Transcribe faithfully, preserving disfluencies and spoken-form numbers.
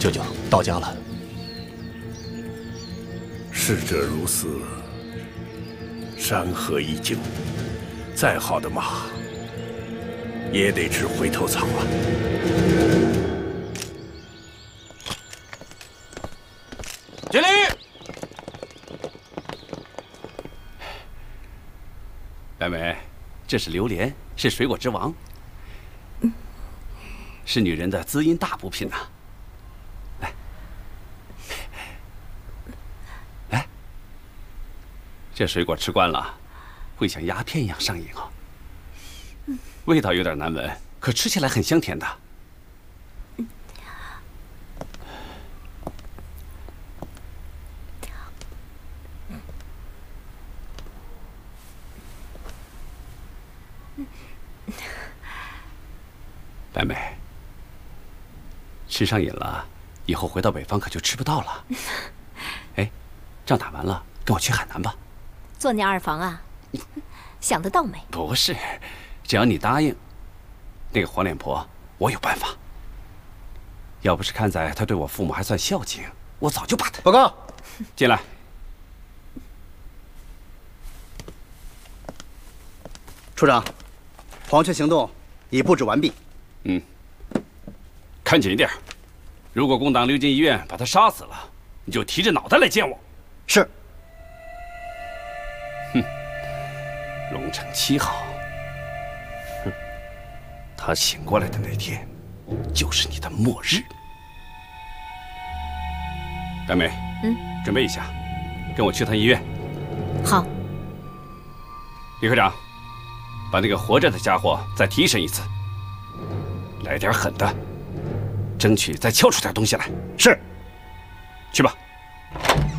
舅舅到家了。 逝者如斯，山河已久，再好的马也得吃回头草啊。 经理，白梅，这是榴莲，是水果之王，是女人的滋阴大补品呐、啊。来，来，这水果吃惯了，会像鸦片一样上瘾啊。味道有点难闻，可吃起来很香甜的。白梅，吃上瘾了，以后回到北方可就吃不到了。哎，仗打完了，跟我去海南吧。 做你二房啊？想得到没？ 不是，只要你答应，那个黄脸婆，我有办法。要不是看在她对我父母还算孝敬，我早就把她…… 报告， 进来。 处长，黄雀行动已布置完毕。 嗯，看紧一点。如果共党溜进医院把他杀死了，你就提着脑袋来见我。 是。 哼，龙城七号。哼，他醒过来的那天，就是你的末日。白梅， 嗯， 准备一下，跟我去趟医院。 好。 李科长，把那个活着的家伙再提审一次。来点狠的，争取再撬出点东西来。 是， 去吧。